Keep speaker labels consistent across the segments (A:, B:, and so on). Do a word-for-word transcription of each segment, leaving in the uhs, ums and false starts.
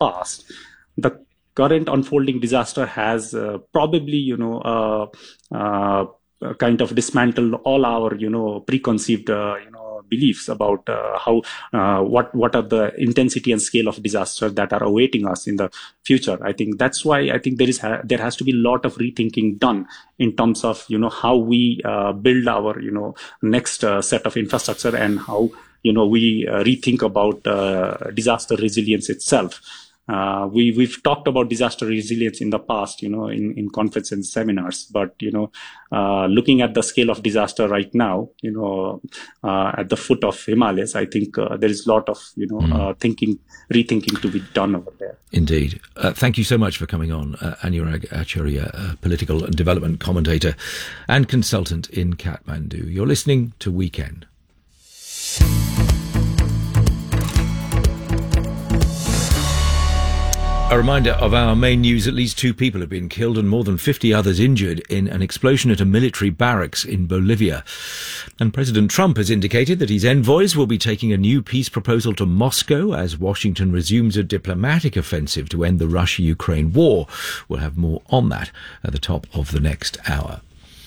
A: past, the current unfolding disaster has uh, probably, you know, uh, uh, kind of dismantled all our, you know, preconceived, uh, you know, beliefs about uh, how, uh, what, what are the intensity and scale of disaster that are awaiting us in the future. I think that's why I think there is, ha- there has to be a lot of rethinking done in terms of, you know, how we uh, build our, you know, next uh, set of infrastructure, and how, you know, we uh, rethink about uh, disaster resilience itself. Uh, we, we've talked about disaster resilience in the past, you know, in, in conferences and seminars, but, you know, uh, looking at the scale of disaster right now, you know, uh, at the foot of Himalayas, I think uh, there is a lot of, you know, mm. uh, thinking, rethinking to be done over there.
B: Indeed. Uh, thank you so much for coming on, uh, Anurag Acharya, a political and development commentator and consultant in Kathmandu. You're listening to Weekend. A reminder of our main news: at least two people have been killed and more than fifty others injured in an explosion at a military barracks in Bolivia. And President Trump has indicated that his envoys will be taking a new peace proposal to Moscow as Washington resumes a diplomatic offensive to end the Russia-Ukraine war. We'll have more on that at the top of the next hour.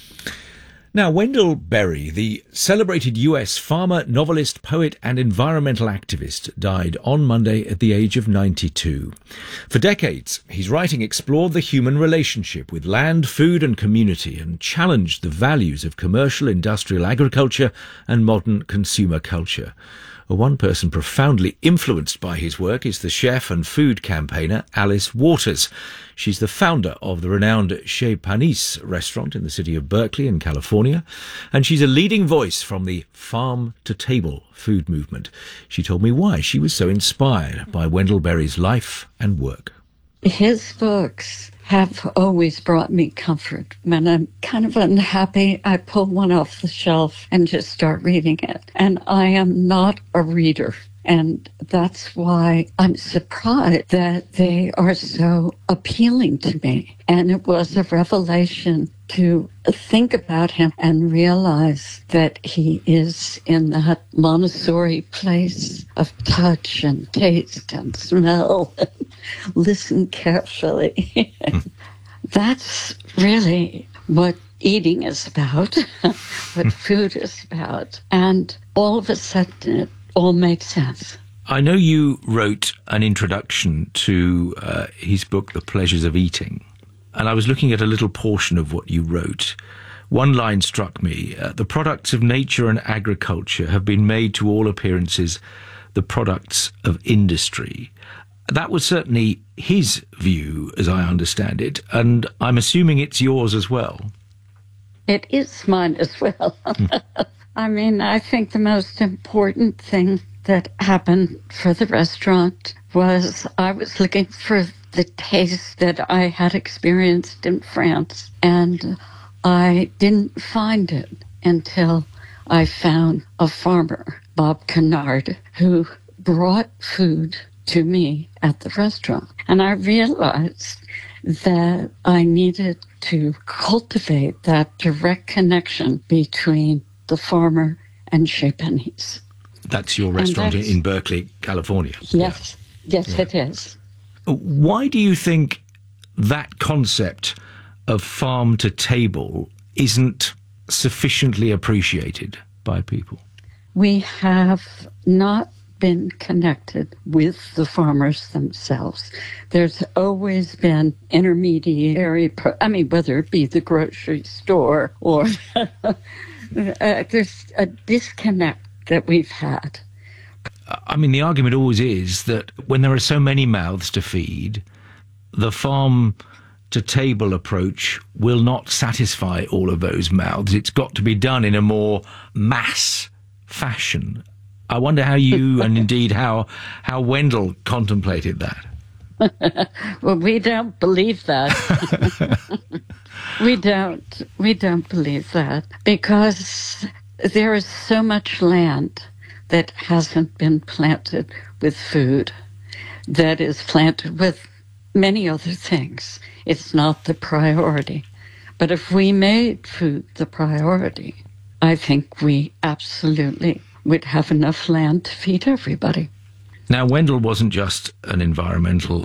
B: Now, Wendell Berry, the celebrated U S farmer, novelist, poet and environmental activist, died on Monday at the age of ninety-two. For decades, his writing explored the human relationship with land, food and community, and challenged the values of commercial industrial agriculture and modern consumer culture. One person profoundly influenced by his work is the chef and food campaigner Alice Waters. She's the founder of the renowned Chez Panisse restaurant in the city of Berkeley in California, and she's a leading voice from the farm-to-table food movement. She told me why she was so inspired by Wendell Berry's life and work.
C: His books have always brought me comfort. When I'm kind of unhappy, I pull one off the shelf and just start reading it. And I am not a reader. And that's why I'm surprised that they are so appealing to me. And it was a revelation to think about him and realize that he is in that Montessori place of touch and taste and smell. Listen carefully. That's really what eating is about, what food is about. And all of a sudden, it all makes sense.
B: I know you wrote an introduction to uh, his book, The Pleasures of Eating, and I was looking at a little portion of what you wrote. One line struck me: uh, the products of nature and agriculture have been made to all appearances the products of industry. That was certainly his view, as I understand it, and I'm assuming it's yours as well.
C: It is mine as well. I mean, I think the most important thing that happened for the restaurant was I was looking for the taste that I had experienced in France, and I didn't find it until I found a farmer, Bob Kennard, who brought food to me at the restaurant. And I realized that I needed to cultivate that direct connection between the farmer and Chez Panisse.
B: That's your restaurant that's, in Berkeley, California.
C: Yes, yeah. yes, yeah. It is.
B: Why do you think that concept of farm to table isn't sufficiently appreciated by people?
C: We have not been connected with the farmers themselves. There's always been intermediary, pro- I mean, whether it be the grocery store or uh, there's a disconnect that we've had.
B: I mean, the argument always is that when there are so many mouths to feed, the farm to table approach will not satisfy all of those mouths. It's got to be done in a more mass fashion. I wonder how you, and indeed how how Wendell contemplated that.
C: Well, we don't believe that. we don't. We don't believe that because there is so much land that hasn't been planted with food, that is planted with many other things. It's not the priority. But if we made food the priority, I think we absolutely would have enough land to feed everybody.
B: Now, Wendell wasn't just an environmental